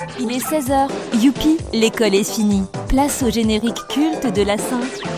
Il est 16 h. Youpi, l'école est finie. Place au générique culte de la Sainte.